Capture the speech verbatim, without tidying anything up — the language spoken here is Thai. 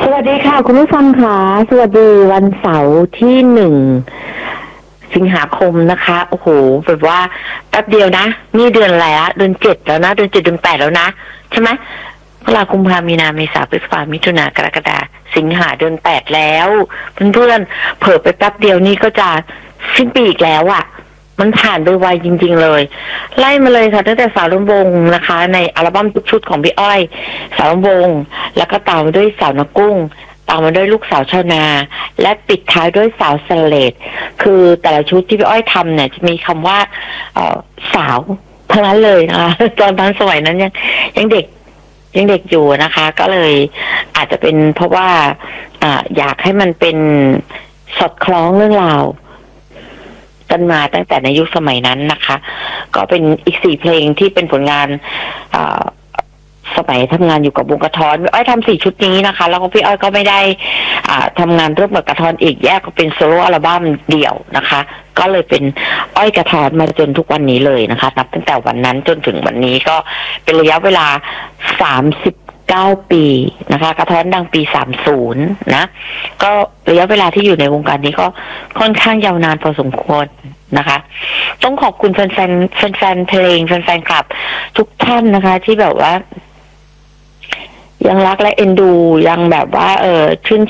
สวัสดีค่ะคุณผู้ฟังค่ะสวัสดีวันเสาร์ที่หนึ่งสิงหาคมนะคะโอ้โหแบบว่าแป๊บเดียวนะนี่เดือนอะไรอะเดือนเจ็ดแล้วนะเดือนเจ็ดเดือนแปดแล้วนะใช่ไหมพฤษภาคมพามีนาเมษาพฤษภามิถุนากรกฎาสิงหาเดือนแปดแล้วเพื่อนๆเผลอไปแป๊บเดียวนี่ก็จะสิ้นปีอีกแล้วอะมันผ่านไปไวจริงๆเลยไล่มาเลยค่ะตั้งแต่สาวลำวงนะคะในอัลบั้มทุกชุดของพี่อ้อยสาวลำวงแล้วก็ตามมาด้วยสาวนกุ้งตามมาด้วยลูกสาวชาวนาและปิดท้ายด้วยสาวสเลดคือแต่ละชุดที่พี่อ้อยทำเนี่ยจะมีคำว่าเอ่อสาวทั้งนั้นเลยนะคะตอนนั้นสมัยนั้นยังยังเด็กยังเด็กอยู่นะคะก็เลยอาจจะเป็นเพราะว่าอ่าอยากให้มันเป็นสอดคล้องเรื่องราวกันมาตั้งแต่ในยุคสมัยนั้นนะคะก็เป็นอีกสี่เพลงที่เป็นผลงานสมัยทำงานอยู่กับวงกระท้อนพี่อ้อยทำสี่ชุดนี้นะคะแล้วก็พี่อ้อยก็ไม่ได้อ่าทำงานร่วมกับกระท้อนอีกแยกก็เป็นโซโล่อัลบั้มเดี่ยวนะคะก็เลยเป็นอ้อยกระท้อนมาจนทุกวันนี้เลยนะคะนับตั้งแต่วันนั้นจนถึงวันนี้ก็เป็นระยะเวลาสามสิบเก้าปีนะคะกระท้อนดังปีสามสิบนะก็ระยะเวลาที่อยู่ในวงการนี้ก็ค่อนข้างยาวนานพอสมควรนะคะต้องขอบคุณแฟนๆแฟนๆเพลงแฟนๆคลับทุกท่านนะคะที่แบบว่ายังรักและเอ็นดูยังแบบว่าเออชื่น